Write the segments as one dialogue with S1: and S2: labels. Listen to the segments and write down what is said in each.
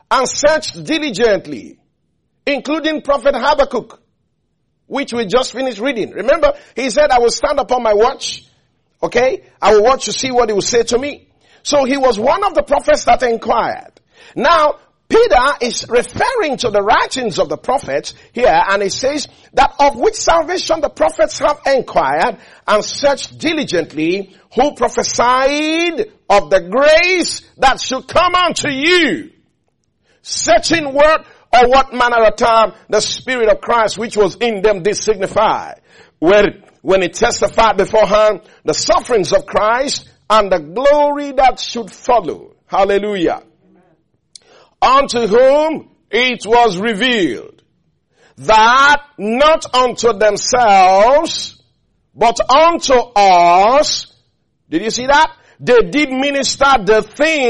S1: and searched diligently, including Prophet Habakkuk, which we just finished reading. Remember, he said, I will stand upon my watch. Okay? I will watch to see what he will say to me. So he was one of the prophets that inquired. Now, Peter is referring to the writings of the prophets here, and he says that of which salvation the prophets have inquired and searched diligently, who prophesied of the grace that should come unto you. Searching what or what manner of time the Spirit of Christ which was in them did signify, when it testified beforehand the sufferings of Christ and the glory that should follow. Hallelujah. Unto whom it was revealed that not unto themselves, but unto us, did you see that? They did minister the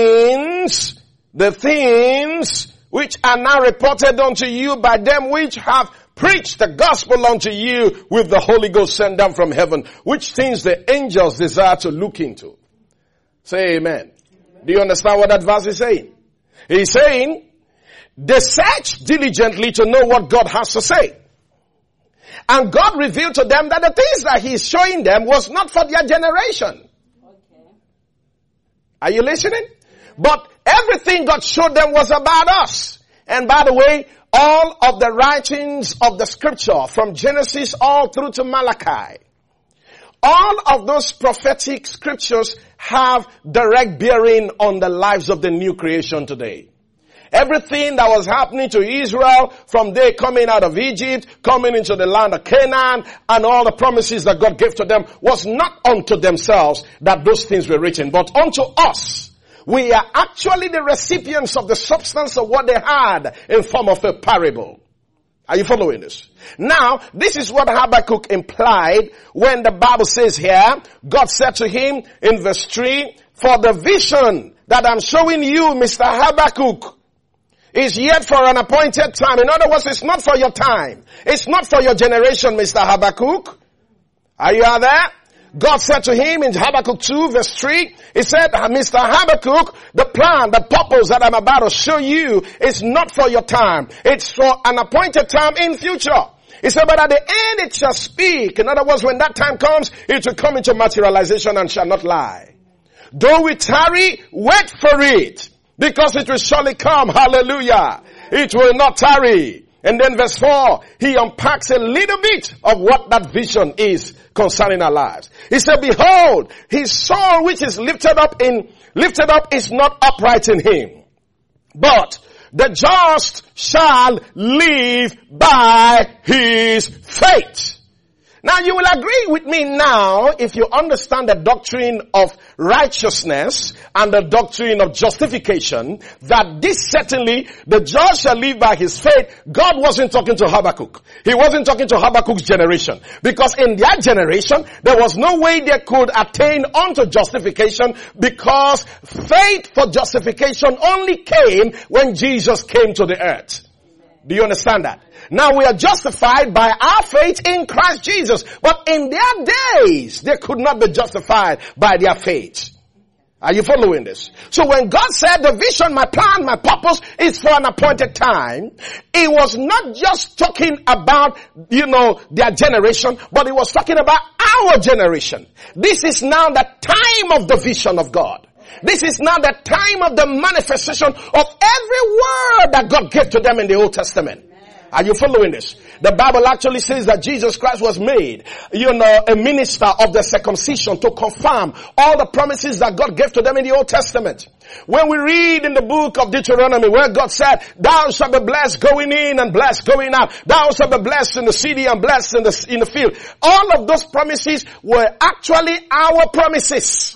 S1: things which are now reported unto you by them which have preached the gospel unto you with the Holy Ghost sent down from heaven, which things the angels desire to look into. Say amen. Do you understand what that verse is saying? He's saying, they search diligently to know what God has to say. And God revealed to them that the things that He's showing them was not for their generation. Okay. Are you listening? But everything God showed them was about us. And by the way, all of the writings of the scripture from Genesis all through to Malachi, all of those prophetic scriptures have direct bearing on the lives of the new creation today. Everything that was happening to Israel from their coming out of Egypt, coming into the land of Canaan, and all the promises that God gave to them was not unto themselves that those things were written, but unto us. We are actually the recipients of the substance of what they had in form of a parable. Are you following this? Now, this is what Habakkuk implied when the Bible says here, God said to him in verse 3, for the vision that I'm showing you, Mr. Habakkuk, is yet for an appointed time. In other words, it's not for your time. It's not for your generation, Mr. Habakkuk. Are you out there? God said to him in Habakkuk 2 verse 3, he said, Mr. Habakkuk, the plan, the purpose that I'm about to show you is not for your time. It's for an appointed time in future. He said, but at the end it shall speak. In other words, when that time comes, it will come into materialization and shall not lie. Though we tarry, wait for it, because it will surely come. Hallelujah. It will not tarry. And then verse 4, he unpacks a little bit of what that vision is concerning our lives. He said, behold, his soul which is lifted up is not upright in him, but the just shall live by his faith. Now you will agree with me now if you understand the doctrine of righteousness and the doctrine of justification, that this certainly, the just shall live by his faith. God wasn't talking to Habakkuk. He wasn't talking to Habakkuk's generation. Because in their generation, there was no way they could attain unto justification, because faith for justification only came when Jesus came to the earth. Do you understand that? Now we are justified by our faith in Christ Jesus. But in their days, they could not be justified by their faith. Are you following this? So when God said the vision, my plan, my purpose is for an appointed time, it was not just talking about, their generation, but it was talking about our generation. This is now the time of the vision of God. This is now the time of the manifestation of every word that God gave to them in the Old Testament. Are you following this? The Bible actually says that Jesus Christ was made, a minister of the circumcision to confirm all the promises that God gave to them in the Old Testament. When we read in the book of Deuteronomy where God said, thou shalt be blessed going in and blessed going out. Thou shalt be blessed in the city and blessed in the field. All of those promises were actually our promises.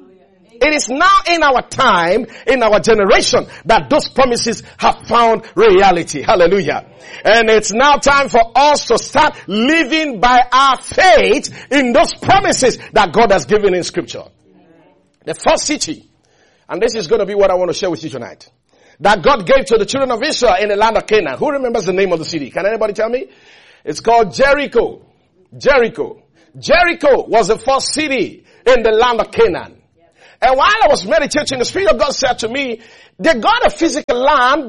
S1: It is now in our time, in our generation, that those promises have found reality. Hallelujah. And it's now time for us to start living by our faith in those promises that God has given in Scripture. The first city, and this is going to be what I want to share with you tonight, that God gave to the children of Israel in the land of Canaan. Who remembers the name of the city? Can anybody tell me? It's called Jericho. Jericho. Jericho was the first city in the land of Canaan. And while I was meditating, the Spirit of God said to me, they got a physical land, but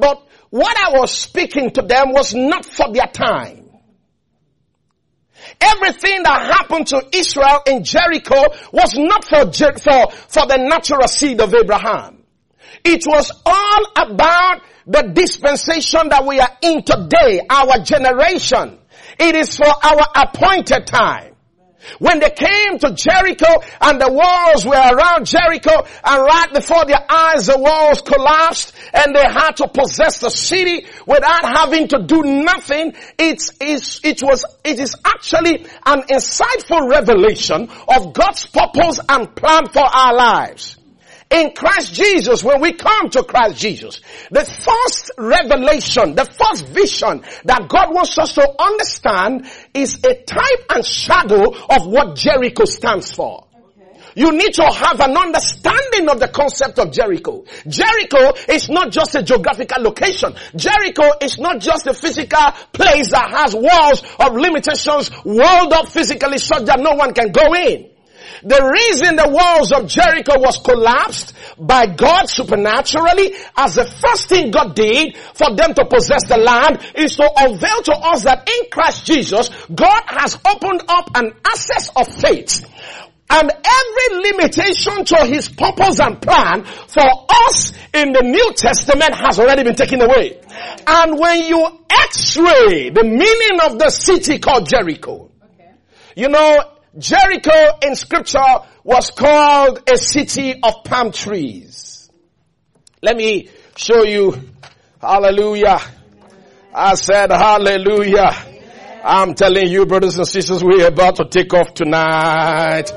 S1: what I was speaking to them was not for their time. Everything that happened to Israel in Jericho was not for the natural seed of Abraham. It was all about the dispensation that we are in today, our generation. It is for our appointed time. When they came to Jericho and the walls were around Jericho, and right before their eyes the walls collapsed and they had to possess the city without having to do nothing, it is actually an insightful revelation of God's purpose and plan for our lives. In Christ Jesus, when we come to Christ Jesus, the first revelation, the first vision that God wants us to understand is a type and shadow of what Jericho stands for. Okay. You need to have an understanding of the concept of Jericho. Jericho is not just a geographical location. Jericho is not just a physical place that has walls of limitations walled up physically so that no one can go in. The reason the walls of Jericho was collapsed by God supernaturally as the first thing God did for them to possess the land is to unveil to us that in Christ Jesus, God has opened up an access of faith. And every limitation to his purpose and plan for us in the New Testament has already been taken away. And when you x-ray the meaning of the city called Jericho, you know, Jericho in scripture was called a city of palm trees. Let me show you. Hallelujah. I said hallelujah. I'm telling you, brothers and sisters, we're about to take off tonight.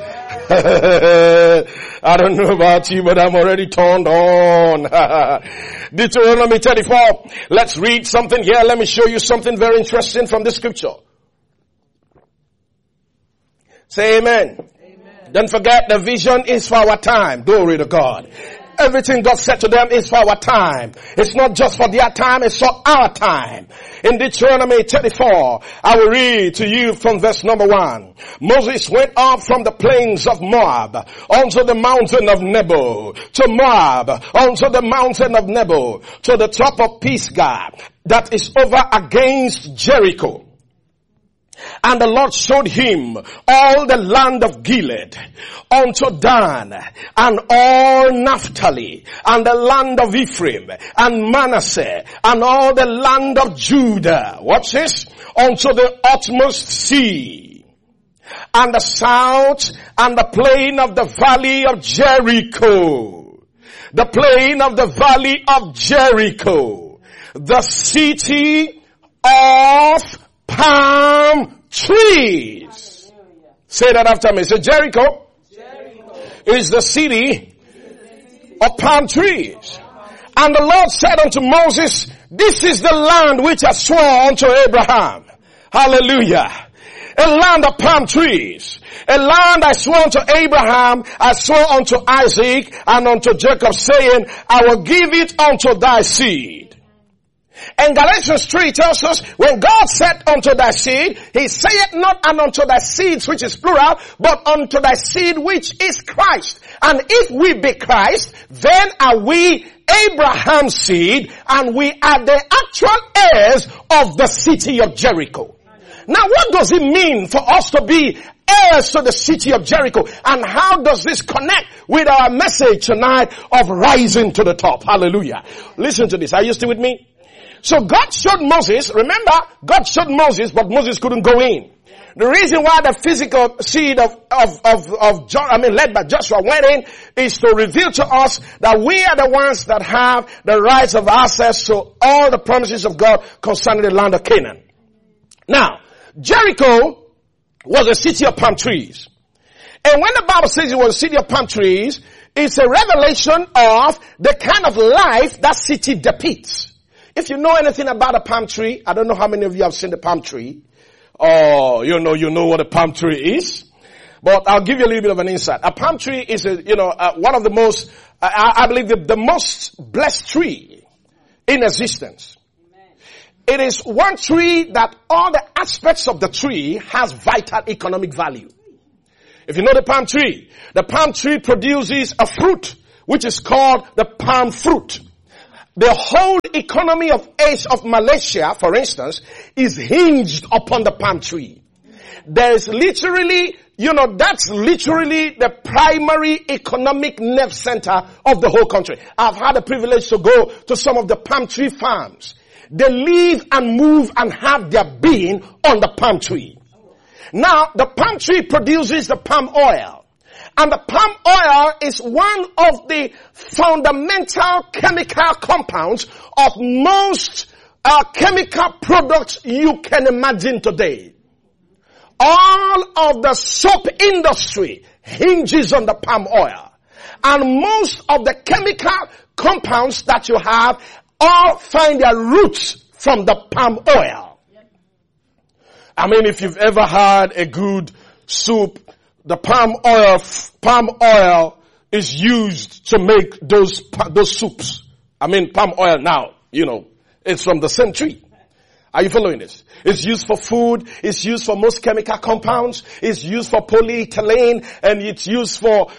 S1: I don't know about you, but I'm already turned on. Deuteronomy 34. Let's read something here. Let me show you something very interesting from the scripture. Say amen. Amen. Don't forget the vision is for our time. Glory to God. Amen. Everything God said to them is for our time. It's not just for their time, it's for our time. In Deuteronomy 34, I will read to you from verse number 1. Moses went up from the plains of Moab onto the mountain of Nebo, to Moab, onto the mountain of Nebo, to the top of Pisgah, that is over against Jericho. And the Lord showed him all the land of Gilead, unto Dan, and all Naphtali, and the land of Ephraim, and Manasseh, and all the land of Judah. Watch this. Unto the utmost sea, and the south, and the plain of the valley of Jericho. The plain of the valley of Jericho. The city of palm trees. Say that after me. Say Jericho, is the city of palm trees. And the Lord said unto Moses, this is the land which I swore unto Abraham. Hallelujah. A land of palm trees. A land I swore unto Abraham, I swore unto Isaac and unto Jacob, saying, I will give it unto thy seed. And Galatians 3 tells us, when God said unto thy seed, he saith not and unto thy seeds, which is plural, but unto thy seed, which is Christ. And if we be Christ, then are we Abraham's seed, and we are the actual heirs of the city of Jericho. Now what does it mean for us to be heirs to the city of Jericho? And how does this connect with our message tonight of rising to the top? Hallelujah. Listen to this. Are you still with me? So God showed Moses, remember, God showed Moses, but Moses couldn't go in. The reason why the physical seed led by Joshua went in is to reveal to us that we are the ones that have the rights of access to all the promises of God concerning the land of Canaan. Now, Jericho was a city of palm trees. And when the Bible says it was a city of palm trees, it's a revelation of the kind of life that city depicts. If you know anything about a palm tree, I don't know how many of you have seen the palm tree. Or, you know what a palm tree is. But I'll give you a little bit of an insight. A palm tree is one of the most, I believe the most blessed tree in existence. It is one tree that all the aspects of the tree has vital economic value. If you know the palm tree produces a fruit which is called the palm fruit. The whole economy of Malaysia, for instance, is hinged upon the palm tree. There's literally, that's literally the primary economic nerve center of the whole country. I've had the privilege to go to some of the palm tree farms. They live and move and have their being on the palm tree. Now, the palm tree produces the palm oil. And the palm oil is one of the fundamental chemical compounds of most chemical products you can imagine today. All of the soap industry hinges on the palm oil. And most of the chemical compounds that you have all find their roots from the palm oil. I mean, if you've ever had a good soup, the palm oil is used to make those soups. I mean, palm oil now, it's from the same tree. Are you following this? It's used for food. It's used for most chemical compounds. It's used for polyethylene, and it's used for,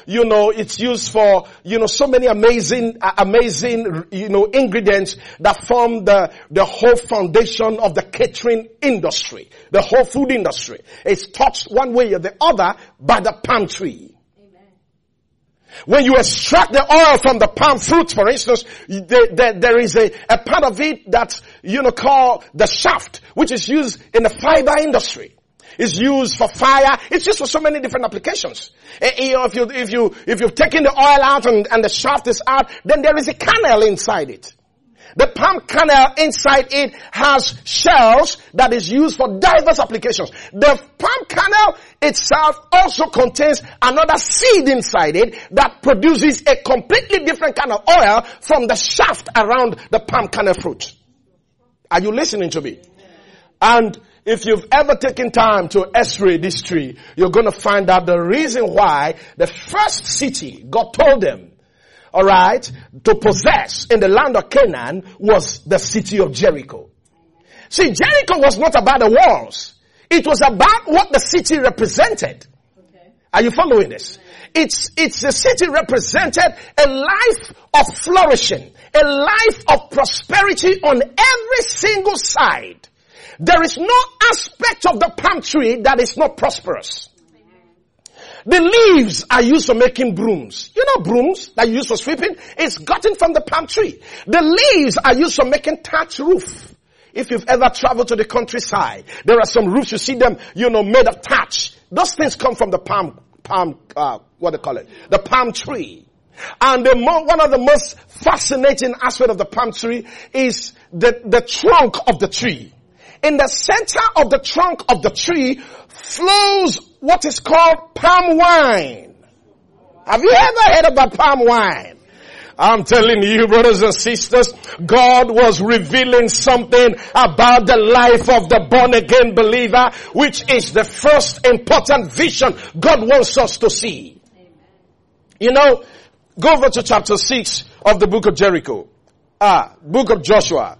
S1: so many amazing, ingredients that form the whole foundation of the catering industry, the whole food industry. It's touched one way or the other by the palm tree. When you extract the oil from the palm fruit, for instance, there is a part of it that's, called the shaft, which is used in the fiber industry. It's used for fire. It's used for so many different applications. If you've taken the oil out and the shaft is out, then there is a kernel inside it. The palm kernel inside it has shells that is used for diverse applications. The palm kernel itself also contains another seed inside it that produces a completely different kind of oil from the shaft around the palm kernel fruit. Are you listening to me? And if you've ever taken time to x-ray this tree, you're going to find out the reason why the first city God told them, to possess in the land of Canaan was the city of Jericho. See, Jericho was not about the walls. It was about what the city represented. Okay. Are you following this? It's the city represented a life of flourishing, a life of prosperity on every single side. There is no aspect of the palm tree that is not prosperous. The leaves are used for making brooms. Brooms that you use for sweeping? It's gotten from the palm tree. The leaves are used for making thatch roof. If you've ever traveled to the countryside, there are some roofs, you see them, made of thatch. Those things come from the the palm tree. And one of the most fascinating aspects of the palm tree is the trunk of the tree. In the center of the trunk of the tree flows what is called palm wine. Have you ever heard about palm wine? I'm telling you, brothers and sisters, God was revealing something about the life of the born again believer, which is the first important vision God wants us to see. Go over to chapter 6 of the book of Jericho. Book of Joshua.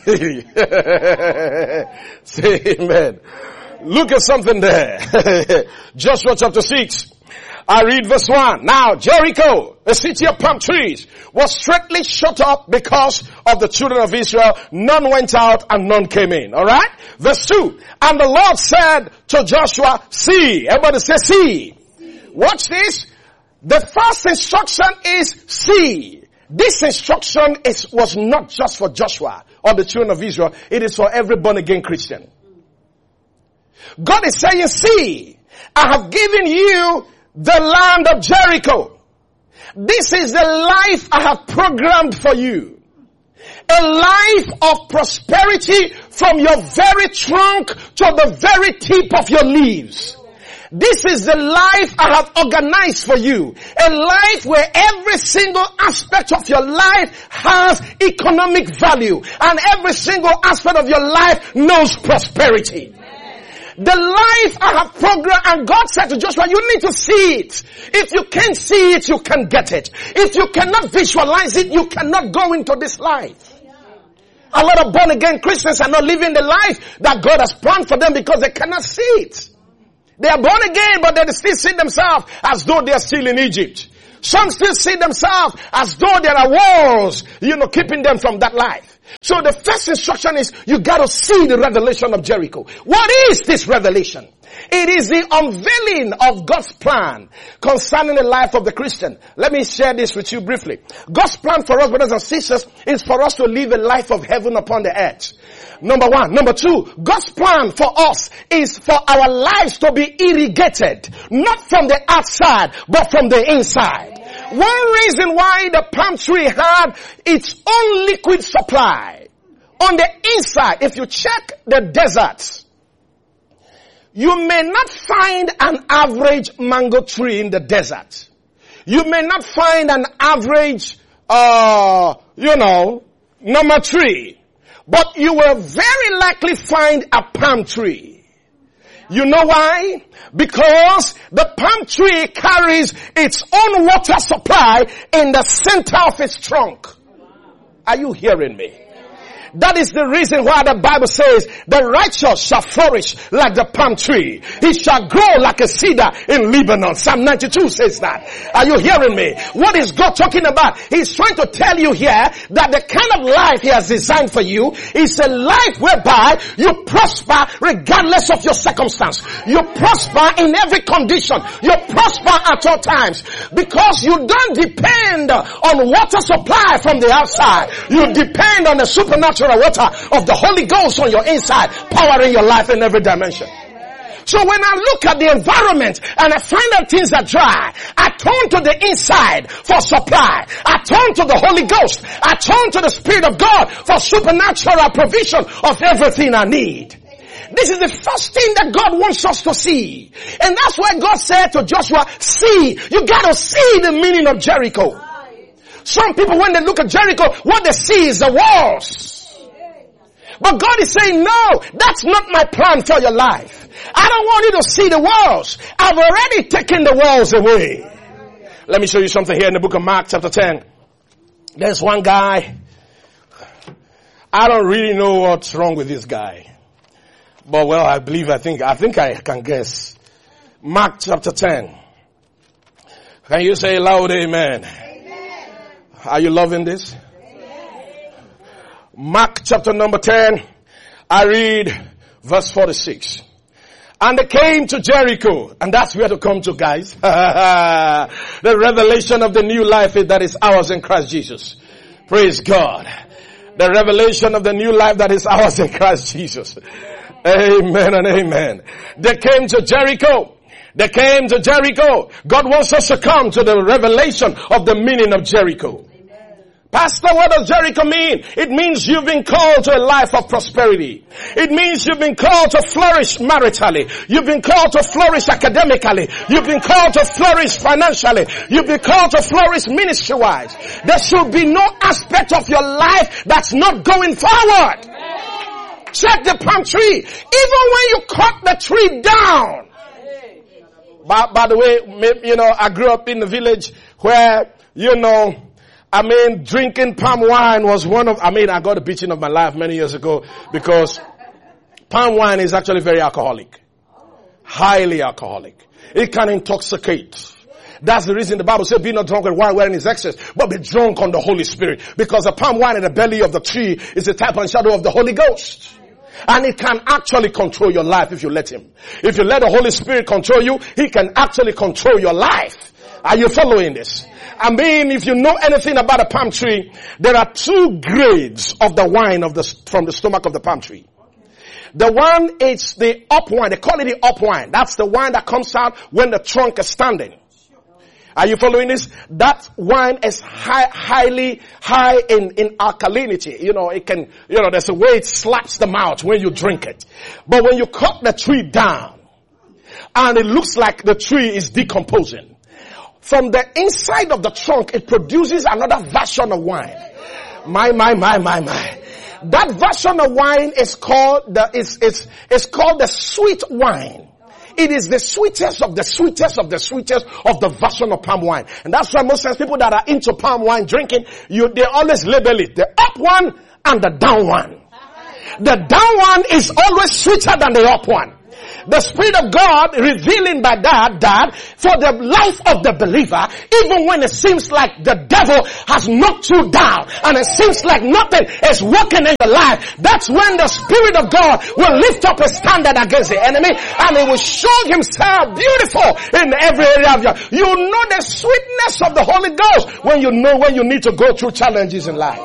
S1: Say amen. Look at something there. Joshua chapter 6. I read verse 1. Now Jericho, a city of palm trees, was straightly shut up because of the children of Israel. None went out and none came in. Alright? Verse 2. And the Lord said to Joshua, see. Everybody say see. Watch this. The first instruction is see. This instruction was not just for Joshua or the children of Israel. It is for every born again Christian. God is saying, see, I have given you the land of Jericho. This is the life I have programmed for you. A life of prosperity from your very trunk to the very tip of your leaves. This is the life I have organized for you. A life where every single aspect of your life has economic value. And every single aspect of your life knows prosperity. The life I have programmed, and God said to Joshua, you need to see it. If you can't see it, you can't get it. If you cannot visualize it, you cannot go into this life. A lot of born again Christians are not living the life that God has planned for them because they cannot see it. They are born again, but they still see themselves as though they are still in Egypt. Some still see themselves as though there are walls, keeping them from that life. So the first instruction is you got to see the revelation of Jericho. What is this revelation? It is the unveiling of God's plan concerning the life of the Christian. Let me share this with you briefly. God's plan for us, brothers and sisters, is for us to live a life of heaven upon the earth. Number one. Number two, God's plan for us is for our lives to be irrigated, not from the outside, but from the inside. One reason why the palm tree had its own liquid supply on the inside, if you check the desert, you may not find an average mango tree in the desert. You may not find an average, normal tree. But you will very likely find a palm tree. You know why? Because the palm tree carries its own water supply in the center of its trunk. Are you hearing me? That is the reason why the Bible says the righteous shall flourish like the palm tree. He shall grow like a cedar in Lebanon. Psalm 92 says that. Are you hearing me? What is God talking about? He's trying to tell you here that the kind of life He has designed for you is a life whereby you prosper regardless of your circumstance. You prosper in every condition. You prosper at all times because you don't depend on water supply from the outside. You depend on the supernatural water of the Holy Ghost on your inside, powering your life in every dimension. So when I look at the environment and I find that things are dry, I turn to the inside for supply. I turn to the Holy Ghost. I turn to the Spirit of God for supernatural provision of everything I need. This is the first thing that God wants us to see. And that's why God said to Joshua, see, you gotta see the meaning of Jericho. Some people, when they look at Jericho, what they see is the walls. But God is saying, no, that's not my plan for your life. I don't want you to see the walls. I've already taken the walls away. Let me show you something here in the book of Mark chapter 10. There's one guy. I don't really know what's wrong with this guy. But well, I think I can guess. Mark chapter 10. Can you say loud amen? Amen. Are you loving this? Mark chapter number 10, I read verse 46. And they came to Jericho, and that's where to come to, guys. The revelation of the new life that is ours in Christ Jesus. Praise God. The revelation of the new life that is ours in Christ Jesus. Amen and amen. They came to Jericho. They came to Jericho. God wants us to come to the revelation of the meaning of Jericho. Pastor, what does Jericho mean? It means you've been called to a life of prosperity. It means you've been called to flourish maritally. You've been called to flourish academically. You've been called to flourish financially. You've been called to flourish ministry-wise. There should be no aspect of your life that's not going forward. Check the palm tree. Even when you cut the tree down. By the way, I grew up in the village where, drinking palm wine was I got a beating of my life many years ago because palm wine is actually very alcoholic. Highly alcoholic. It can intoxicate. That's the reason the Bible says be not drunk with wine wherein is excess, but be drunk on the Holy Spirit. Because the palm wine in the belly of the tree is a type and shadow of the Holy Ghost. And it can actually control your life if you let Him. If you let the Holy Spirit control you, He can actually control your life. Are you following this? If you know anything about a palm tree, there are two grades of the wine from the stomach of the palm tree. The one is the up wine. They call it the up wine. That's the wine that comes out when the trunk is standing. Are you following this? That wine is highly high in alkalinity. It can, there's a way it slaps the mouth when you drink it. But when you cut the tree down and it looks like the tree is decomposing, from the inside of the trunk, it produces another version of wine. My. That version of wine is called it's called the sweet wine. It is the sweetest of the sweetest of the sweetest of the version of palm wine. And that's why most times people that are into palm wine drinking, they always label it the up one and the down one. The down one is always sweeter than the up one. The Spirit of God revealing by that for the life of the believer, even when it seems like the devil has knocked you down and it seems like nothing is working in your life, that's when the Spirit of God will lift up a standard against the enemy and he will show himself beautiful in every area of your life. You know the sweetness of the Holy Ghost when you know when you need to go through challenges in life.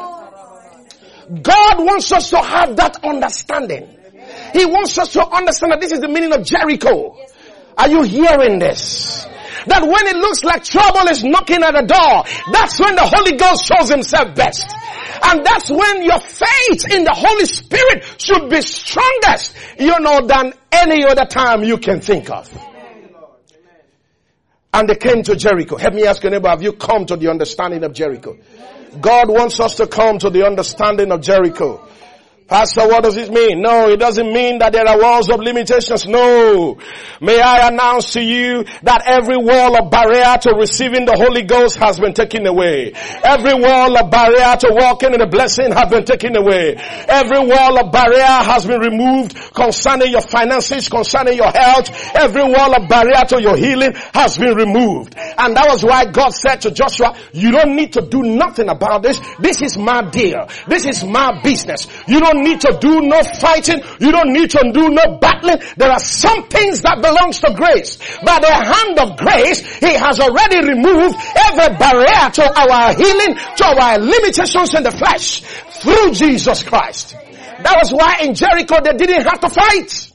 S1: God wants us to have that understanding. He wants us to understand that this is the meaning of Jericho. Are you hearing this? That when it looks like trouble is knocking at the door, that's when the Holy Ghost shows himself best. And that's when your faith in the Holy Spirit should be strongest, than any other time you can think of. And they came to Jericho. Help me ask your neighbor, have you come to the understanding of Jericho? God wants us to come to the understanding of Jericho. Pastor, what does it mean? No, it doesn't mean that there are walls of limitations. No. May I announce to you that every wall of barrier to receiving the Holy Ghost has been taken away. Every wall of barrier to walking in the blessing has been taken away. Every wall of barrier has been removed concerning your finances, concerning your health. Every wall of barrier to your healing has been removed. And that was why God said to Joshua, you don't need to do nothing about this. This is my deal. This is my business. You don't need to do no fighting. You don't need to do no battling. There are some things that belongs to grace. By the hand of grace, he has already removed every barrier to our healing, to our limitations in the flesh through Jesus Christ. That was why in Jericho they didn't have to fight.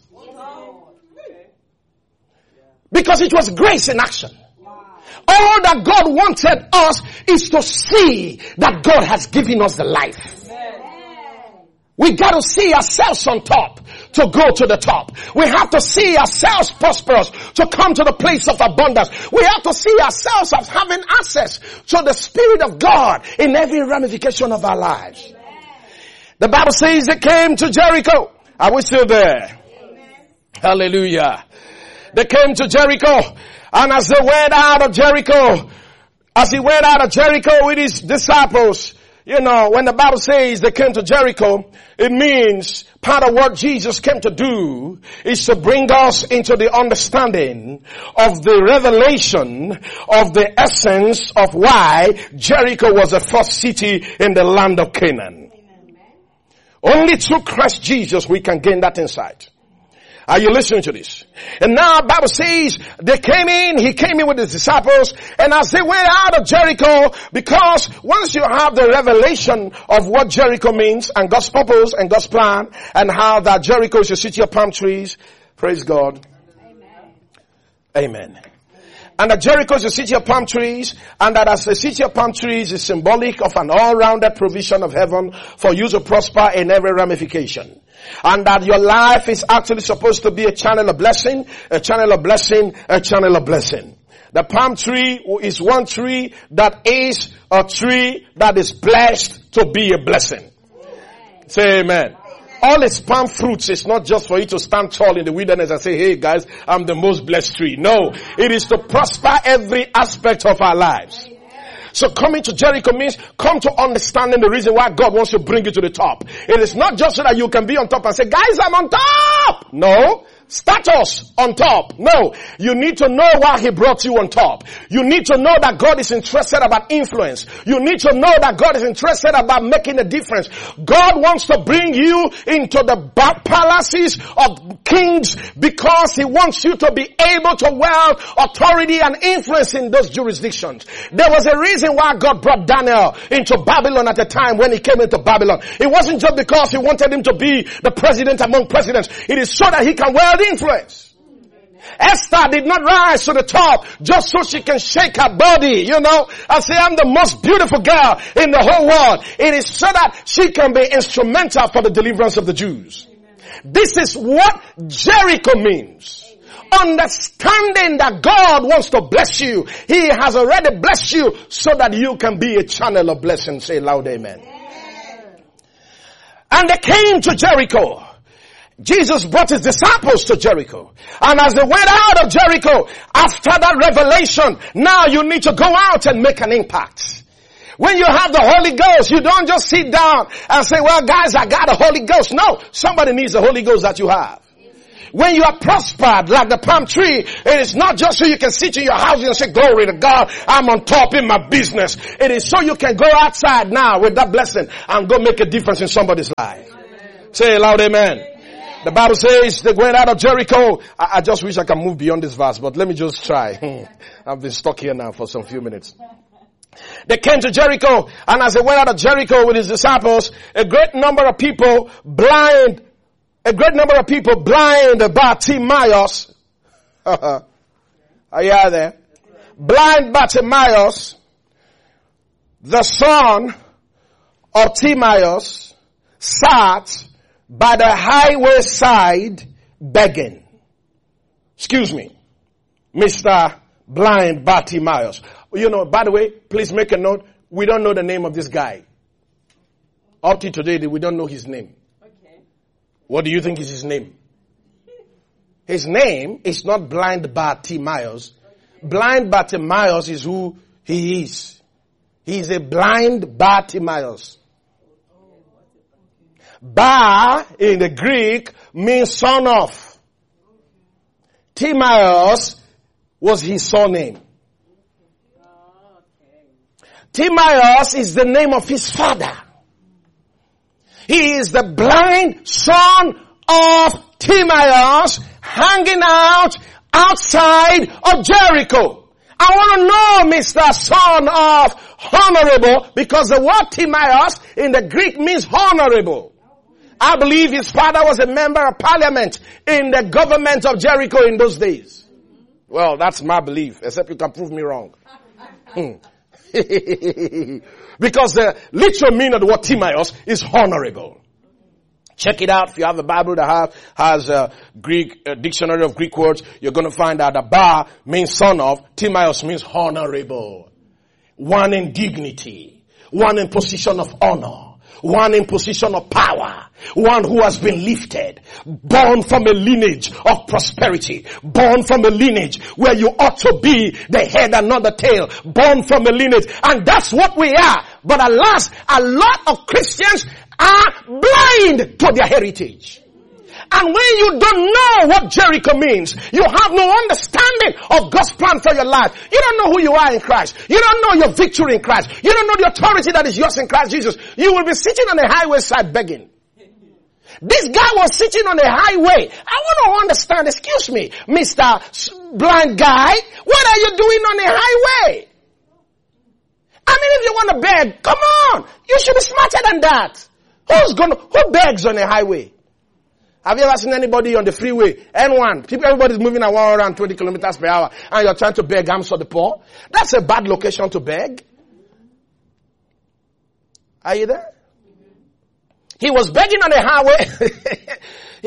S1: Because it was grace in action. All that God wanted us is to see that God has given us the life. We got to see ourselves on top to go to the top. We have to see ourselves prosperous to come to the place of abundance. We have to see ourselves as having access to the Spirit of God in every ramification of our lives. The Bible says they came to Jericho. Are we still there? Amen. Hallelujah. They came to Jericho, and as they went out of Jericho, with his disciples, when the Bible says they came to Jericho, it means part of what Jesus came to do is to bring us into the understanding of the revelation of the essence of why Jericho was the first city in the land of Canaan. Only through Christ Jesus we can gain that insight. Are you listening to this? And now the Bible says he came in with his disciples, and as they went out of Jericho, because once you have the revelation of what Jericho means and God's purpose and God's plan and how that Jericho is a city of palm trees, praise God. Amen. And that Jericho is a city of palm trees, and that as a city of palm trees is symbolic of an all-rounded provision of heaven for you to prosper in every ramification. And that your life is actually supposed to be a channel of blessing, a channel of blessing, a channel of blessing. The palm tree is one tree that is a tree that is blessed to be a blessing. Say amen. All its palm fruits is not just for you to stand tall in the wilderness and say, hey guys, I'm the most blessed tree. No, it is to prosper every aspect of our lives. So coming to Jericho means come to understanding the reason why God wants to bring you to the top. It is not just so that you can be on top and say, guys, I'm on top. No. Status on top. No. You need to know why he brought you on top. You need to know that God is interested about influence. You need to know that God is interested about making a difference. God wants to bring you into the palaces of kings because he wants you to be able to wield authority and influence in those jurisdictions. There was a reason why God brought Daniel into Babylon at the time when he came into Babylon. It wasn't just because he wanted him to be the president among presidents. It is so that he can wield influence. Esther did not rise to the top just so she can shake her body, and say, I'm the most beautiful girl in the whole world. It is so that she can be instrumental for the deliverance of the Jews. This is what Jericho means. Understanding that God wants to bless you. He has already blessed you so that you can be a channel of blessing. Say loud amen. And they came to Jericho. Jesus brought his disciples to Jericho. And as they went out of Jericho, after that revelation, now you need to go out and make an impact. When you have the Holy Ghost, you don't just sit down and say, well guys, I got the Holy Ghost. No, somebody needs the Holy Ghost that you have. When you are prospered like the palm tree, it is not just so you can sit in your house and say, glory to God, I'm on top in my business. It is so you can go outside now with that blessing and go make a difference in somebody's life. Amen. Say it loud, amen. Amen. The Bible says they went out of Jericho. I just wish I can move beyond this verse, but let me just try. I've been stuck here now for some few minutes. They came to Jericho, and as they went out of Jericho with his disciples, a great number of people blind Bartimaeus. Are you out there? Blind Bartimaeus, the son of Timaeus, sat by the highway side begging. Excuse me, Mr. Blind Bartimaeus. You know, by the way, please make a note. We don't know the name of this guy. Up to today, we don't know his name. Okay. What do you think is his name? His name is not Blind Bartimaeus. Blind Bartimaeus is who he is. He is a blind Bartimaeus. Bar in the Greek means son of. Timaeus was his surname. Timaeus is the name of his father. He is the blind son of Timaeus hanging out outside of Jericho. I want to know, Mr. Son of Honorable, because the word Timaeus in the Greek means honorable. I believe his father was a member of parliament in the government of Jericho in those days. Well, that's my belief, except you can prove me wrong. Because the literal meaning of the word Timaeus is honorable. Check it out. If you have a Bible that has a Greek dictionary of Greek words, you're going to find out that Bar means son of, Timaeus means honorable. One in dignity, one in position of honor, one in position of power, one who has been lifted, born from a lineage of prosperity, born from a lineage where you ought to be the head and not the tail, born from a lineage. And that's what we are. But alas, a lot of Christians are blind to their heritage. And when you don't know what Jericho means, you have no understanding of God's plan for your life. You don't know who you are in Christ. You don't know your victory in Christ. You don't know the authority that is yours in Christ Jesus. You will be sitting on the highway side begging. This guy was sitting on the highway. I want to understand, excuse me, Mr. Blind Guy, what are you doing on the highway? I mean, if you want to beg, come on. You should be smarter than that. Who begs on the highway? Have you ever seen anybody on the freeway? N1. Everybody's moving at 120 kilometers per hour and you're trying to beg alms for the poor. That's a bad location to beg. Are you there? He was begging on the highway.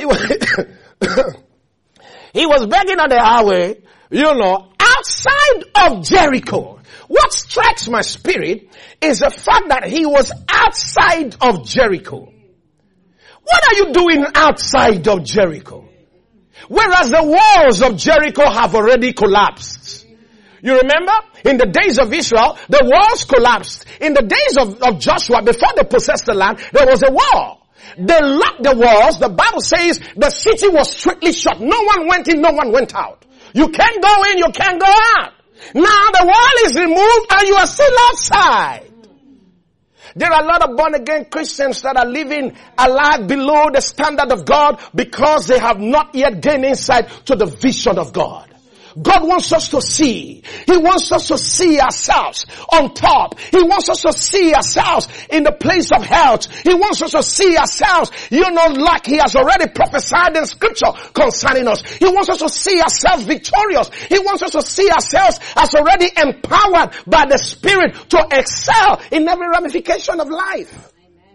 S1: He was begging on the highway, outside of Jericho. What strikes my spirit is the fact that he was outside of Jericho. What are you doing outside of Jericho? Whereas the walls of Jericho have already collapsed. You remember? In the days of Israel, the walls collapsed. In the days of Joshua, before they possessed the land, there was a wall. They locked the walls. The Bible says the city was strictly shut. No one went in, no one went out. You can't go in, you can't go out. Now the wall is removed and you are still outside. There are a lot of born again Christians that are living a life below the standard of God because they have not yet gained insight to the vision of God. God wants us to see. He wants us to see ourselves on top. He wants us to see ourselves in the place of health. He wants us to see ourselves, like He has already prophesied in Scripture concerning us. He wants us to see ourselves victorious. He wants us to see ourselves as already empowered by the Spirit to excel in every ramification of life.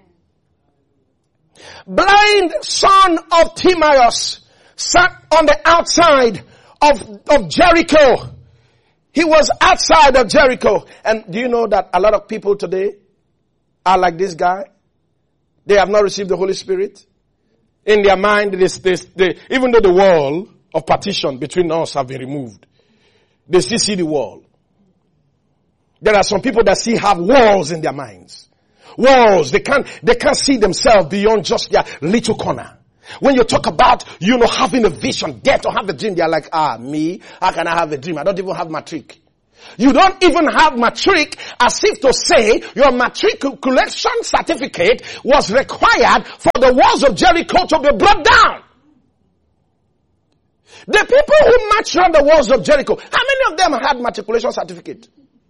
S1: Amen. Blind son of Timaeus sat on the outside of Jericho. He was outside of Jericho. And do you know that a lot of people today are like this guy? They have not received the Holy Spirit. In their mind, even though the wall of partition between us have been removed, they still see the wall. There are some people that still have walls in their minds. Walls. They can't see themselves beyond just their little corner. When you talk about, having a vision, get to have a dream, they're like, me? How can I have a dream? I don't even have matric. You don't even have matric, as if to say your matriculation certificate was required for the walls of Jericho to be brought down. The people who marched around the walls of Jericho, how many of them had matriculation certificate?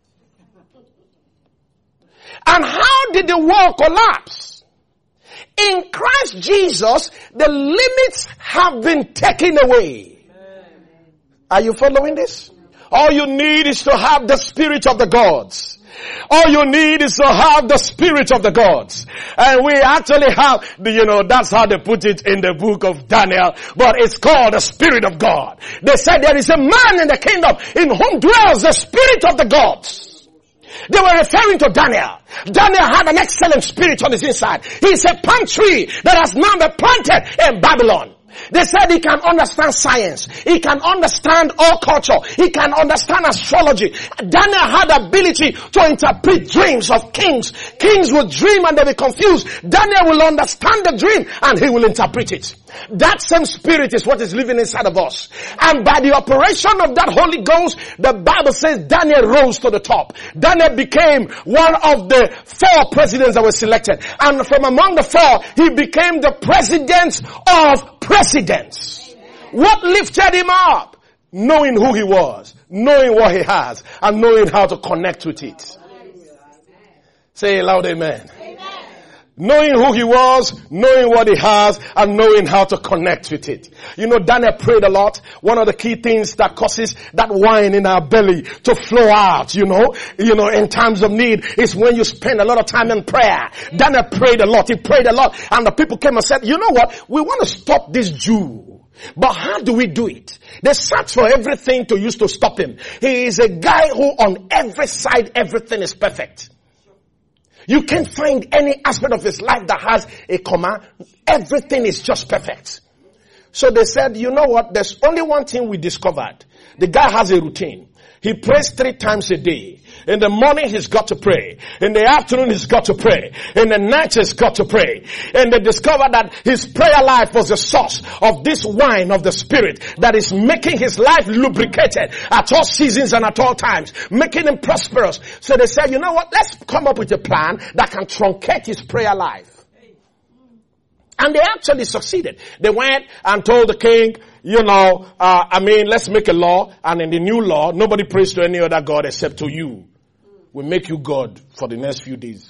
S1: And how did the wall collapse? In Christ Jesus, the limits have been taken away. Are you following this? All you need is to have the Spirit of the gods. All you need is to have the Spirit of the gods. And we actually have, that's how they put it in the book of Daniel, but it's called the Spirit of God. They said there is a man in the kingdom in whom dwells the Spirit of the gods. They were referring to Daniel. Daniel had an excellent spirit on his inside. He's a palm tree that has now been planted in Babylon. They said he can understand science. He can understand all culture. He can understand astrology. Daniel had the ability to interpret dreams of kings. Kings will dream and they'll be confused. Daniel will understand the dream and he will interpret it. That same spirit is what is living inside of us. And by the operation of that Holy Ghost, the Bible says Daniel rose to the top. Daniel became one of the 4 presidents that were selected. And from among the 4, he became the president of presidents. What lifted him up? Knowing who he was, knowing what he has, and knowing how to connect with it. Say a loud amen. Knowing who he was, knowing what he has, and knowing how to connect with it. Daniel prayed a lot. One of the key things that causes that wine in our belly to flow out, in times of need is when you spend a lot of time in prayer. Daniel prayed a lot. He prayed a lot. And the people came and said, you know what? We want to stop this Jew. But how do we do it? They search for everything to use to stop him. He is a guy who on every side, everything is perfect. You can't find any aspect of his life that has a comma. Everything is just perfect. So they said, you know what? There's only one thing we discovered. The guy has a routine. He prays 3 times a day. In the morning, he's got to pray. In the afternoon, he's got to pray. In the night, he's got to pray. And they discovered that his prayer life was the source of this wine of the Spirit that is making his life lubricated at all seasons and at all times, making him prosperous. So they said, you know what? Let's come up with a plan that can truncate his prayer life. And they actually succeeded. They went and told the king, let's make a law. And in the new law, nobody prays to any other God except to you. We make you God for the next few days.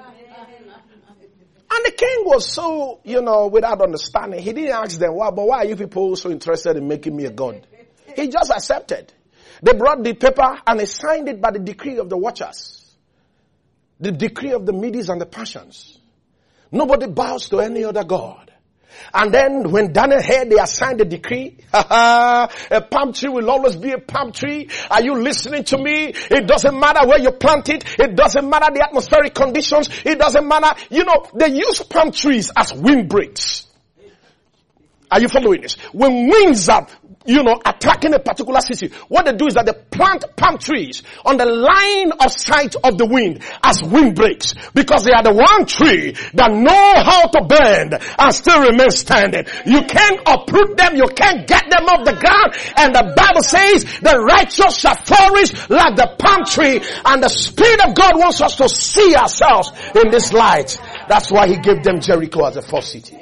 S1: And the king was so, without understanding. He didn't ask them, why are you people so interested in making me a God? He just accepted. They brought the paper and they signed it by the decree of the watchers. The decree of the Medes and the Persians. Nobody bows to any other God. And then when Daniel heard they assigned the decree, a palm tree will always be a palm tree. Are you listening to me? It doesn't matter where you plant it. It doesn't matter the atmospheric conditions. It doesn't matter. They use palm trees as windbreaks. Are you following this? When winds are, attacking a particular city, what they do is that they plant palm trees on the line of sight of the wind as windbreaks, because they are the one tree that know how to bend and still remain standing. You can't uproot them. You can't get them off the ground. And the Bible says the righteous shall flourish like the palm tree. And the Spirit of God wants us to see ourselves in this light. That's why He gave them Jericho as a first city.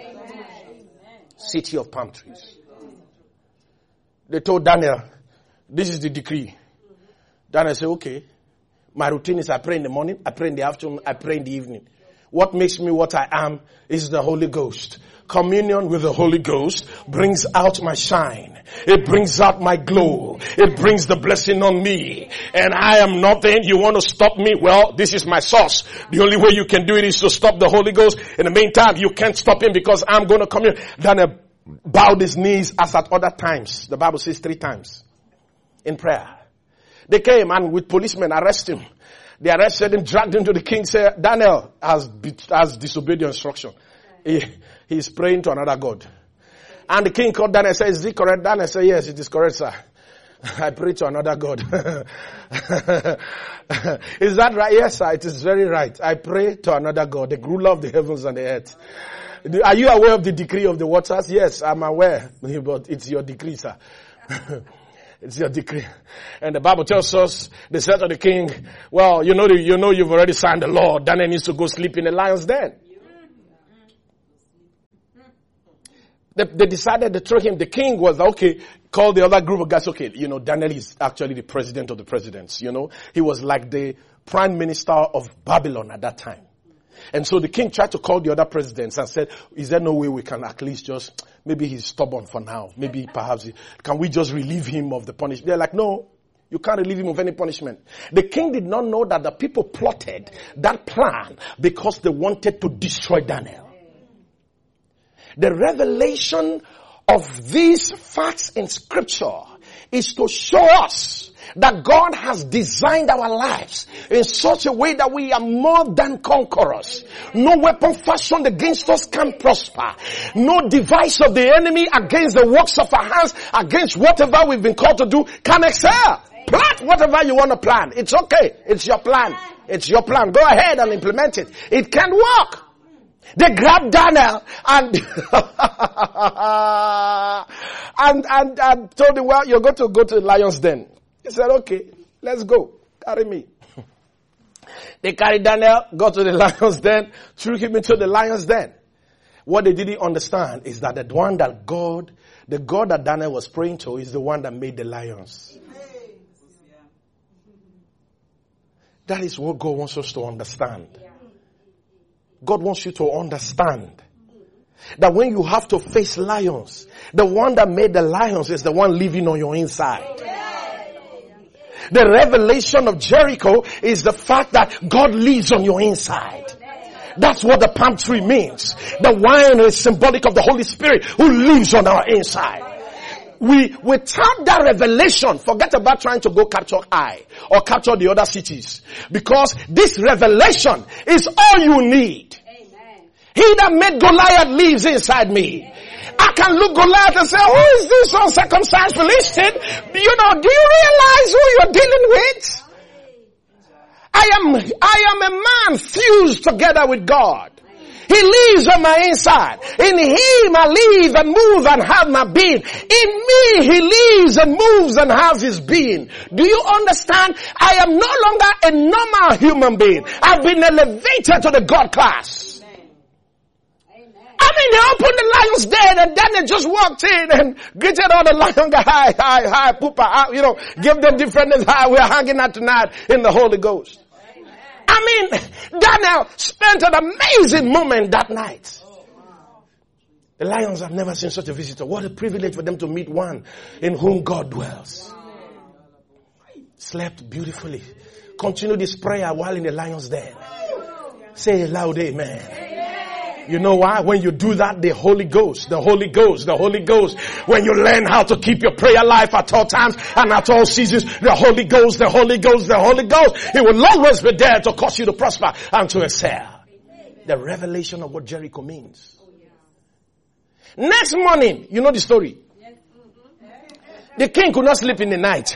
S1: City of palm trees. They told Daniel, this is the decree. Daniel said, okay, my routine is I pray in the morning, I pray in the afternoon, I pray in the evening. What makes me what I am is the Holy Ghost. Communion with the Holy Ghost brings out my shine. It brings out my glow. It brings the blessing on me. And I am nothing. You want to stop me? Well, this is my source. The only way you can do it is to stop the Holy Ghost. In the meantime, you can't stop him because I'm going to commune. Daniel bowed his knees as at other times. The Bible says 3 times in prayer. They came and with policemen arrest him. They arrested him, dragged him to the king, said, Daniel has disobeyed your instruction. He's praying to another God. And the king called Daniel and said, is it correct? Daniel said, yes, it is correct, sir. I pray to another God. Is that right? Yes, sir, it is very right. I pray to another God, the ruler of the heavens and the earth. Are you aware of the decree of the waters? Yes, I'm aware. But it's your decree, sir. It's your decree. And the Bible tells us, they said to the king, well, you know you've already signed the law. Daniel needs to go sleep in the lion's den. They decided to throw him. The king was okay, called the other group of guys. Okay, Daniel is actually the president of the presidents. He was like the prime minister of Babylon at that time. And so the king tried to call the other presidents and said, is there no way we can at least just, maybe he's stubborn for now. Maybe perhaps, can we just relieve him of the punishment? They're like, no, you can't relieve him of any punishment. The king did not know that the people plotted that plan because they wanted to destroy Daniel. The revelation of these facts in scripture is to show us that God has designed our lives in such a way that we are more than conquerors. No weapon fashioned against us can prosper. No device of the enemy against the works of our hands, against whatever we've been called to do, can excel. Plan whatever you want to plan. It's okay. It's your plan. It's your plan. Go ahead and implement it. It can work. They grabbed Daniel and and told him, well, you're going to go to the lion's den. He said, okay, let's go. Carry me. They carried Daniel, got to the lion's den, threw him into the lion's den. What they didn't understand is that the God that Daniel was praying to is the one that made the lions. That is what God wants us to understand. God wants you to understand that when you have to face lions, the one that made the lions is the one living on your inside. The revelation of Jericho is the fact that God lives on your inside. That's what the palm tree means. The wine is symbolic of the Holy Spirit who lives on our inside. Without that revelation, forget about trying to go capture Ai or capture the other cities. Because this revelation is all you need. Amen. He that made Goliath lives inside me. I can look Goliath and say, who is this uncircumcised Philistine? Do you realize who you're dealing with? I am a man fused together with God. He lives on my inside. In him I live and move and have my being. In me he lives and moves and has his being. Do you understand? I am no longer a normal human being. I've been elevated to the God class. They opened the lion's den and Daniel just walked in and greeted all the lion guys. Hi, poopa. Give them different names. Hi, we're hanging out tonight in the Holy Ghost. Daniel spent an amazing moment that night. The lions have never seen such a visitor. What a privilege for them to meet one in whom God dwells. Slept beautifully. Continue this prayer while in the lion's den. Say a loud amen. You know why? When you do that, the Holy Ghost, when you learn how to keep your prayer life at all times and at all seasons, the Holy Ghost, He will always be there to cause you to prosper and to excel. The revelation of what Jericho means. Next morning, you know the story. The king could not sleep in the night.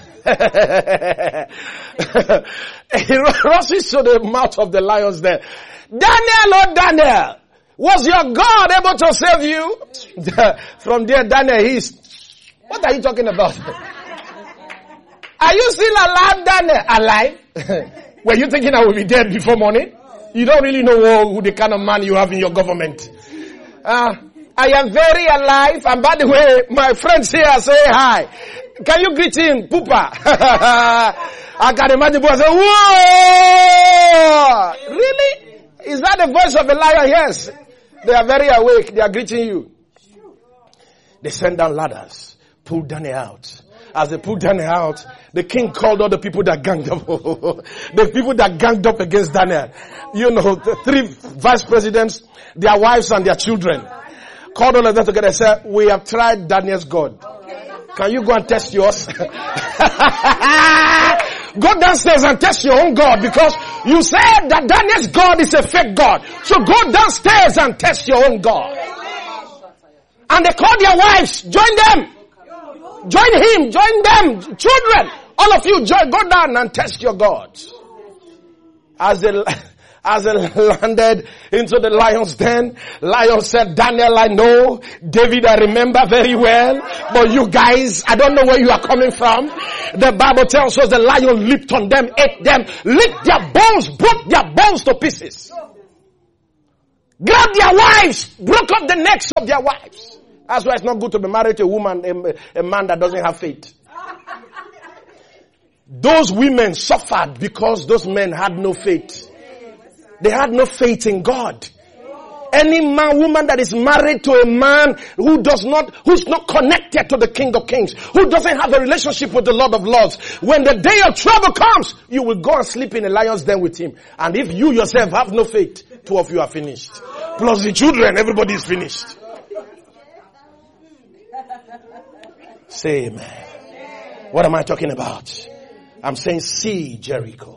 S1: He rushes to the mouth of the lions there. Daniel, oh Daniel! Was your God able to save you? From there, Daniel, what are you talking about? Are you still alive, Daniel? Alive? Were you thinking I will be dead before morning? You don't really know who the kind of man you have in your government. I am very alive. And by the way, my friends here say hi. Can you greet him, Poopa? I can imagine people say, whoa! Really? Is that the voice of a lion? Yes. They are very awake. They are greeting you. They sent down ladders, pulled Daniel out. As they pulled Daniel out, the king called all the people that ganged up. The people that ganged up against Daniel. The 3 vice presidents, their wives and their children. Called all of them together and said, we have tried Daniel's God. Can you go and test yours? Go downstairs and test your own God, because you said that Daniel's God is a fake God. So go downstairs and test your own God. And they called their wives. Join them. Join him. Join them. Children. All of you go down and test your gods. As As they landed into the lion's den, lion said, Daniel, I know. David, I remember very well. But you guys, I don't know where you are coming from. The Bible tells us the lion leaped on them, ate them, licked their bones, broke their bones to pieces. Grabbed their wives, broke off the necks of their wives. That's why it's not good to be married to a woman, a man that doesn't have faith. Those women suffered because those men had no faith. They had no faith in God. Any man, woman that is married to a man who's not connected to the King of Kings, who doesn't have a relationship with the Lord of Lords, when the day of trouble comes, you will go and sleep in a lion's den with him. And if you yourself have no faith, two of you are finished. Plus the children, everybody is finished. Say amen. What am I talking about? I'm saying see Jericho.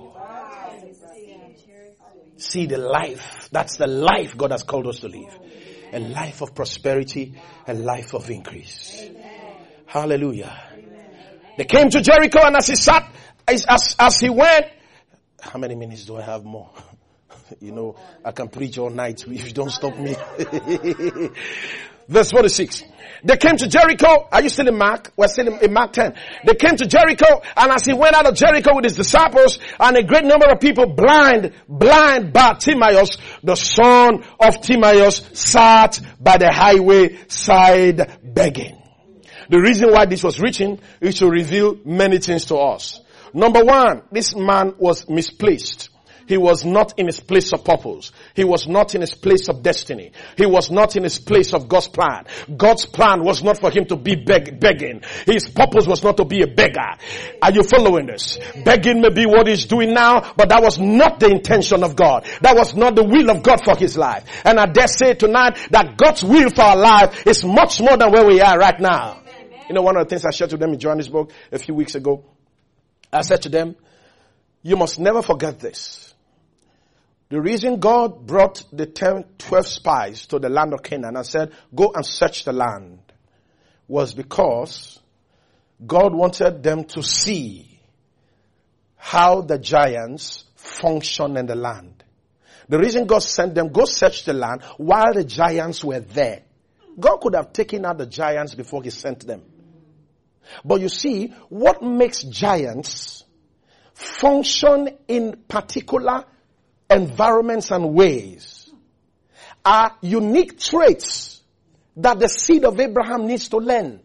S1: See the life. That's the life God has called us to live. A life of prosperity, a life of increase. Hallelujah. They came to Jericho, and as he sat, as he went, how many minutes do I have more? You know, I can preach all night if you don't stop me. Verse 46. They came to Jericho. Are you still in Mark? We're still in Mark 10. They came to Jericho, and as he went out of Jericho with his disciples and a great number of people, blind Bartimaeus, the son of Timaeus, sat by the highway side begging. The reason why this was written is to reveal many things to us. Number one, this man was misplaced. He was not in his place of purpose. He was not in his place of destiny. He was not in his place of God's plan. God's plan was not for him to be begging. His purpose was not to be a beggar. Are you following this? Begging may be what he's doing now, but that was not the intention of God. That was not the will of God for his life. And I dare say tonight that God's will for our life is much more than where we are right now. You know, one of the things I shared to them in Johannesburg a few weeks ago, I said to them, you must never forget this. The reason God brought the 12 spies to the land of Canaan and said, go and search the land, was because God wanted them to see how the giants function in the land. The reason God sent them, go search the land while the giants were there. God could have taken out the giants before he sent them. But you see, what makes giants function in particular environments and ways are unique traits that the seed of Abraham needs to learn.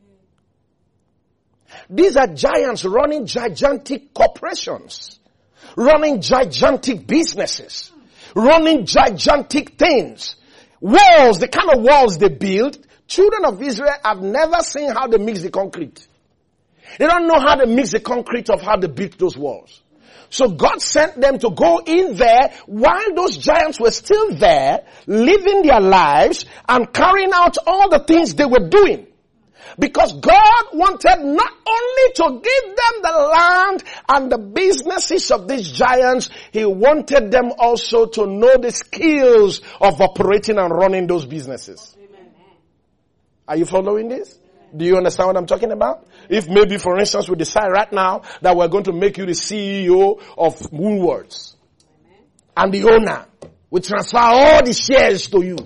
S1: These are giants running gigantic corporations, running gigantic businesses, running gigantic things. Walls, the kind of walls they build, children of Israel have never seen how they mix the concrete. They don't know how they mix the concrete of how they built those walls. So God sent them to go in there while those giants were still there, living their lives and carrying out all the things they were doing. Because God wanted not only to give them the land and the businesses of these giants, He wanted them also to know the skills of operating and running those businesses. Amen. Are you following this? Do you understand what I'm talking about? If maybe, for instance, we decide right now that we're going to make you the CEO of Woolworths, and the owner will transfer all the shares to you.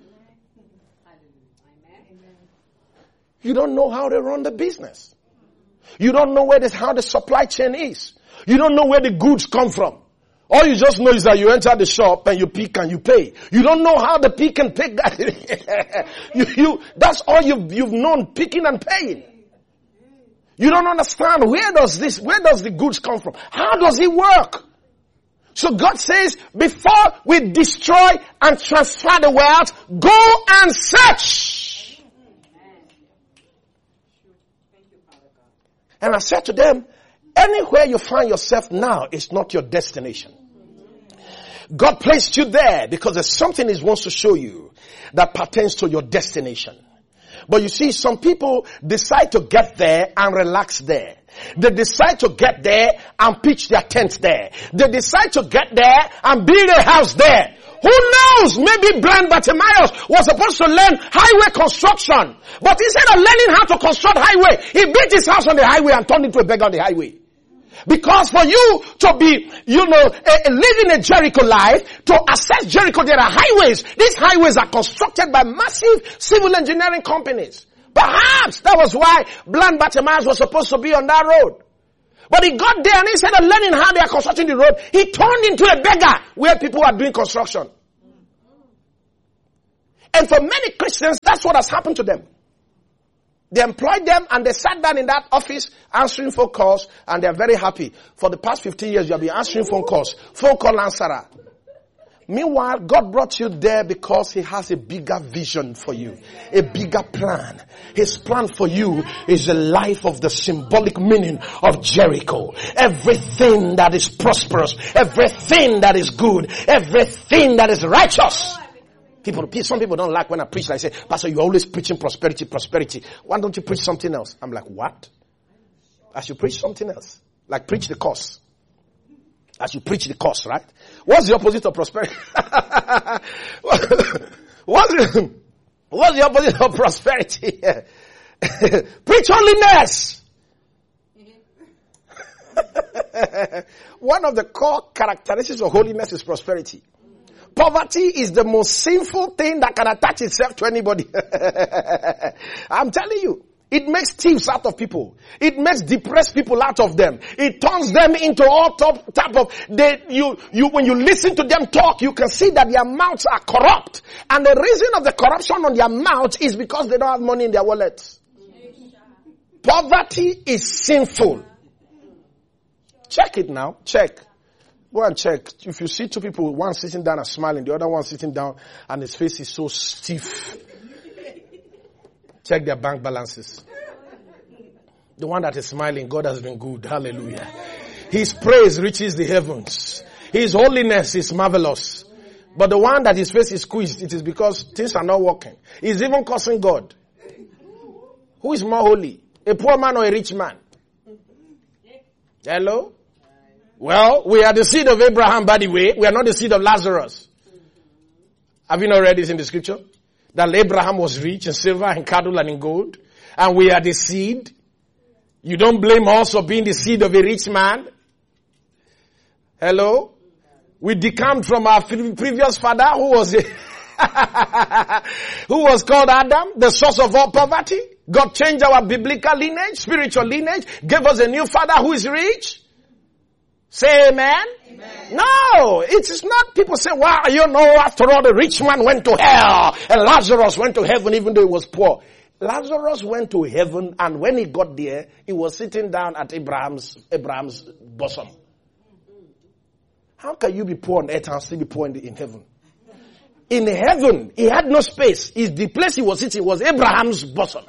S1: You don't know how they run the business. You don't know how the supply chain is. You don't know where the goods come from. All you just know is that you enter the shop and you pick and you pay. You don't know how the pick and pay. That's all you've known, picking and paying. You don't understand where does the goods come from? How does it work? So God says, before we destroy and transfer the wealth, go and search. And I said to them, anywhere you find yourself now is not your destination. God placed you there because there's something He wants to show you that pertains to your destination. But you see, some people decide to get there and relax there. They decide to get there and pitch their tent there. They decide to get there and build a house there. Who knows? Maybe blind Bartimaeus was supposed to learn highway construction. But instead of learning how to construct highway, he built his house on the highway and turned into a beggar on the highway. Because for you to be, living a Jericho life, to access Jericho, there are highways. These highways are constructed by massive civil engineering companies. Perhaps that was why blind Bartimaeus was supposed to be on that road. But he got there and instead of learning how they are constructing the road, he turned into a beggar where people are doing construction. And for many Christians, that's what has happened to them. They employed them and they sat down in that office answering phone calls and they're very happy. For the past 15 years, you have been answering phone calls. Phone call answerer. Meanwhile, God brought you there because He has a bigger vision for you. A bigger plan. His plan for you is a life of the symbolic meaning of Jericho. Everything that is prosperous, everything that is good, everything that is righteous. Some people don't like when I preach. I say, Pastor, you're always preaching prosperity, prosperity. Why don't you preach something else? I'm like, what? I should preach something else. Like preach the curse. I should preach the curse, right? What's the opposite of prosperity? What's the opposite of prosperity? Preach holiness. One of the core characteristics of holiness is prosperity. Poverty is the most sinful thing that can attach itself to anybody. I'm telling you. It makes thieves out of people. It makes depressed people out of them. It turns them into all type of, when you listen to them talk, you can see that their mouths are corrupt. And the reason of the corruption on their mouths is because they don't have money in their wallets. Poverty is sinful. Check it now. Check. Go and check. If you see two people, one sitting down and smiling, the other one sitting down and his face is so stiff. Check their bank balances. The one that is smiling, God has been good. Hallelujah. His praise reaches the heavens. His holiness is marvelous. But the one that his face is squeezed, it is because things are not working. He's even cursing God. Who is more holy? A poor man or a rich man? Hello? Well, we are the seed of Abraham, by the way. We are not the seed of Lazarus. Have you not read this in the scripture? That Abraham was rich in silver and cattle and in gold. And we are the seed. You don't blame us for being the seed of a rich man. Hello? We decamped from our previous father who was called Adam, the source of all poverty. God changed our biblical lineage, spiritual lineage, gave us a new father who is rich. Say amen. Amen. No, it is not people say, well, after all the rich man went to hell and Lazarus went to heaven even though he was poor. Lazarus went to heaven and when he got there, he was sitting down at Abraham's bosom. How can you be poor on earth and still be poor in heaven? In heaven, he had no space. The place he was sitting was Abraham's bosom.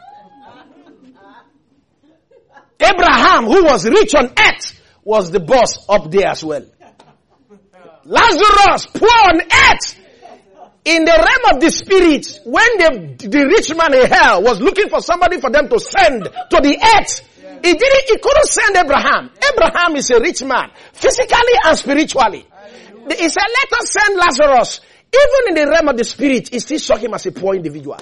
S1: Abraham, who was rich on earth, was the boss up there as well. Lazarus, poor on earth. In the realm of the spirit, when the rich man in hell was looking for somebody for them to send to the earth, he couldn't send Abraham. Abraham is a rich man, physically and spiritually. He said, let us send Lazarus. Even in the realm of the spirit, he still saw him as a poor individual.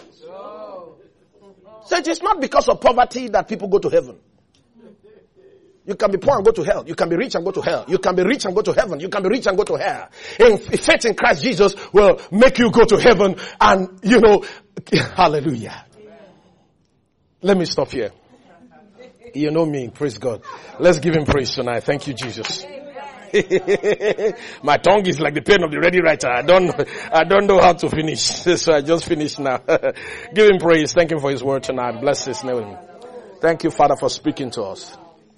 S1: So it is not because of poverty that people go to heaven. You can be poor and go to hell. You can be rich and go to hell. You can be rich and go to heaven. You can be rich and go to hell. And faith in Christ Jesus will make you go to heaven and, hallelujah. Let me stop here. You know me, praise God. Let's give him praise tonight. Thank you, Jesus. My tongue is like the pen of the ready writer. I don't know how to finish. So I just finished now. Give him praise. Thank him for his word tonight. Bless his name. Thank you, Father, for speaking to us.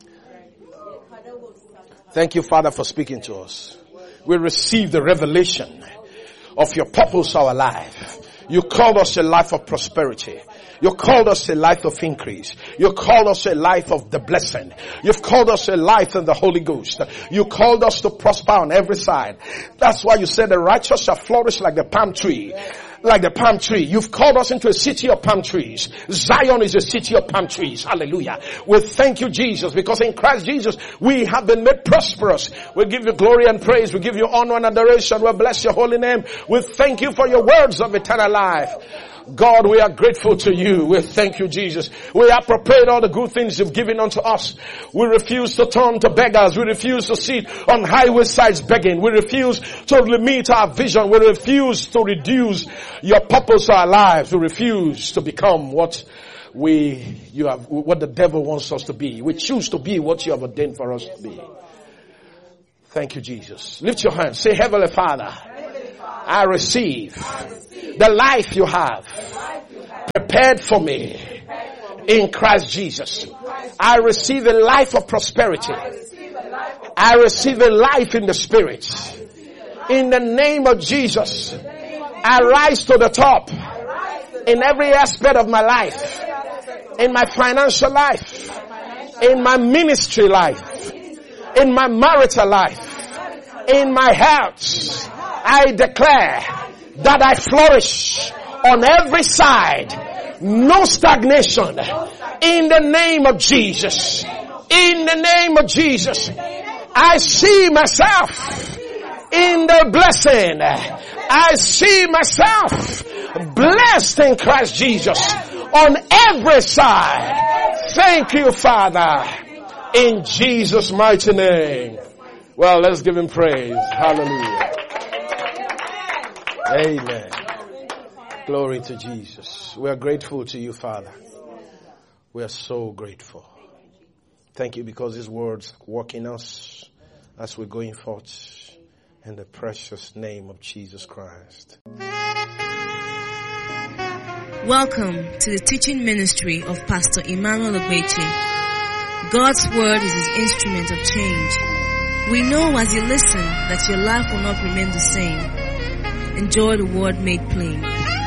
S1: Thank you, Father, for speaking to us. We receive the revelation of your purpose our life. You called us a life of prosperity. You called us a life of increase. You called us a life of the blessing. You've called us a life in the Holy Ghost. You called us to prosper on every side. That's why you said the righteous shall flourish like the palm tree. Like the palm tree. You've called us into a city of palm trees. Zion is a city of palm trees. Hallelujah. We thank you, Jesus, because in Christ Jesus, we have been made prosperous. We give you glory and praise. We give you honor and adoration. We bless your holy name. We thank you for your words of eternal life. God, we are grateful to you. We thank you, Jesus. We appropriate all the good things you've given unto us. We refuse to turn to beggars. We refuse to sit on highway sides begging. We refuse to limit our vision. We refuse to reduce your purpose to our lives. We refuse to become what the devil wants us to be. We choose to be what you have ordained for us to be. Thank you, Jesus. Lift your hands. Say, Heavenly Father, I receive the life you have prepared for me in Christ Jesus. I receive a life of prosperity. I receive a life in the Spirit. In the name of Jesus, I rise to the top in every aspect of my life, in my financial life, in my ministry life, in my marital life, in my health. I declare that I flourish on every side. No stagnation. In the name of Jesus. In the name of Jesus. I see myself in the blessing. I see myself blessed in Christ Jesus on every side. Thank you, Father. In Jesus' mighty name. Well, let's give him praise. Hallelujah. Amen. Glory to Jesus. We are grateful to you, Father. We are so grateful. Thank you because these words work in us as we're going forth in the precious name of Jesus Christ.
S2: Welcome to the teaching ministry of Pastor Emmanuel Ogbeche. God's word is his instrument of change. We know as you listen that your life will not remain the same. Enjoy the word made plain.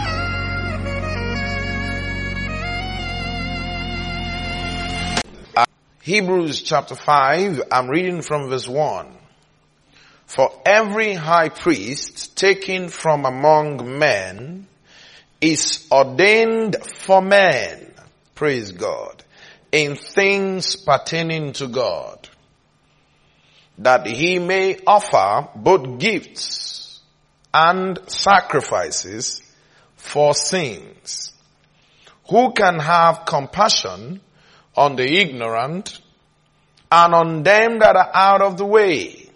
S3: Hebrews chapter 5, I'm reading from verse 1. For every high priest taken from among men is ordained for men, praise God, in things pertaining to God, that he may offer both gifts and sacrifices for sins. Who can have compassion on the ignorant and on them that are out of the way?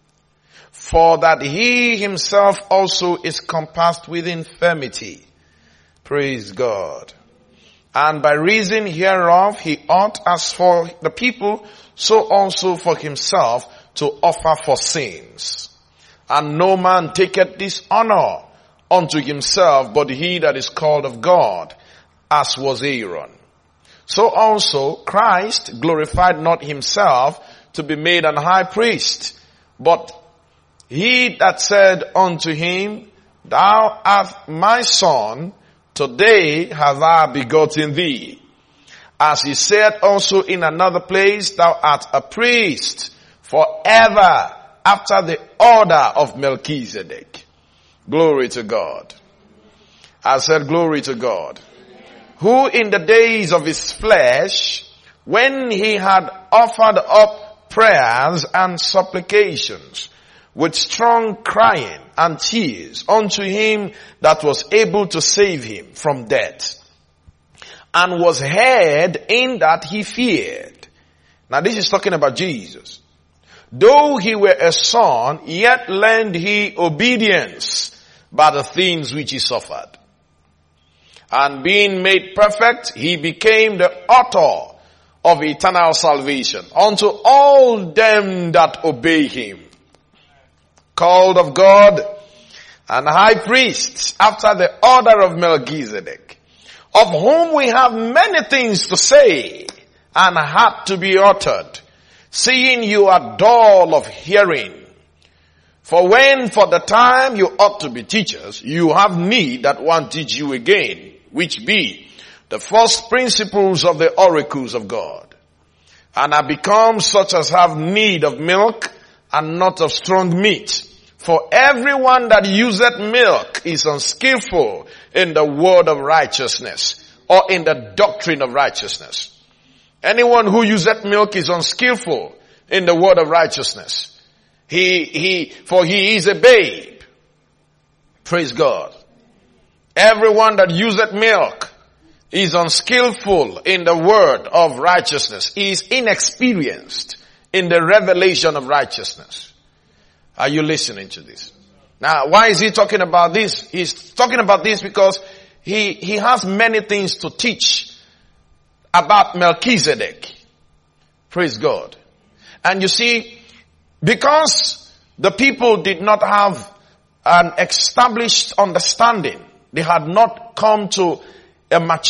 S3: For that he himself also is compassed with infirmity. Praise God. And by reason hereof he ought, as for the people, so also for himself, to offer for sins. And no man taketh this honor unto himself, but he that is called of God, as was Aaron. So also Christ glorified not himself to be made an high priest, but he that said unto him, Thou art my son, today have I begotten thee. As he said also in another place, Thou art a priest forever, after the order of Melchizedek. Glory to God. I said glory to God. Who in the days of his flesh, when he had offered up prayers and supplications with strong crying and tears unto him that was able to save him from death, and was heard in that he feared. Now this is talking about Jesus. Though he were a son, yet learned he obedience by the things which he suffered. And being made perfect, he became the author of eternal salvation unto all them that obey him. Called of God and high priest after the order of Melchizedek, of whom we have many things to say and had to be uttered, seeing you are dull of hearing. For when for the time you ought to be teachers, you have need that one teach you again, which be the first principles of the oracles of God, and are become such as have need of milk and not of strong meat. For everyone that useth milk is unskillful in the word of righteousness, or in the doctrine of righteousness. Anyone who useth milk is unskillful in the word of righteousness. For he is a babe. Praise God. Everyone that useth milk is unskillful in the word of righteousness. He is inexperienced in the revelation of righteousness. Are you listening to this? Now, why is he talking about this? He's talking about this because he has many things to teach about Melchizedek. Praise God. And you see, because the people did not have an established understanding, they had not come to a mature